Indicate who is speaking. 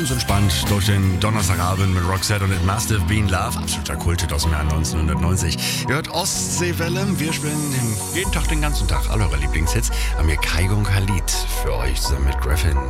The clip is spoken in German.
Speaker 1: Ganz entspannt durch den Donnerstagabend mit Roxette und It Must Have Been Love. Absoluter Kulthit aus dem Jahr 1990. Ihr hört Ostseewelle. Wir spielen jeden Tag, den ganzen Tag, alle eure Lieblingshits. Haben wir Kygo und Khalid für euch zusammen mit Griffin.